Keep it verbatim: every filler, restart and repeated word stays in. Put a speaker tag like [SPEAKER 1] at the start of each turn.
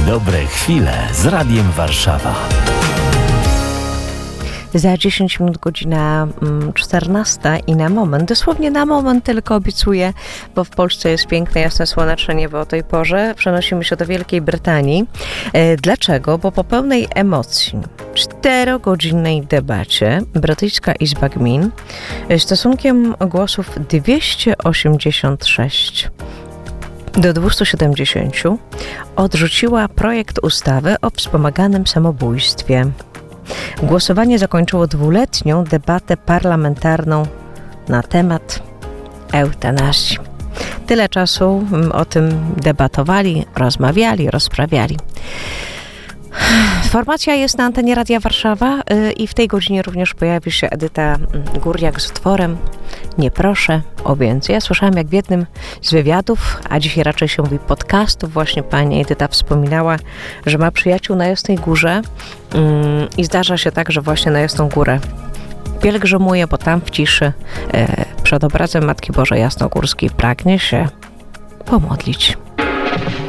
[SPEAKER 1] Dobre chwile z Radiem Warszawa.
[SPEAKER 2] Za dziesięć minut godzina czternasta i na moment, dosłownie na moment tylko obiecuję, bo w Polsce jest piękne, jasne, słoneczne niebo o tej porze. Przenosimy się do Wielkiej Brytanii. Dlaczego? Bo po pełnej emocji, czterogodzinnej debacie Brytyjska Izba Gmin stosunkiem głosów dwieście osiemdziesiąt sześć do dwieście siedemdziesiąt odrzuciła projekt ustawy o wspomaganym samobójstwie. Głosowanie zakończyło dwuletnią debatę parlamentarną na temat eutanazji. Tyle czasu o tym debatowali, rozmawiali, rozprawiali. Formacja jest na antenie Radia Warszawa i w tej godzinie również pojawi się Edyta Górniak z utworem Nie proszę o więcej. Ja słyszałam, jak w jednym z wywiadów, a dzisiaj raczej się mówi podcastów, właśnie pani Edyta wspominała, że ma przyjaciół na Jasnej Górze i zdarza się tak, że właśnie na Jasną Górę pielgrzymuje, bo tam w ciszy przed obrazem Matki Bożej Jasnogórskiej pragnie się pomodlić.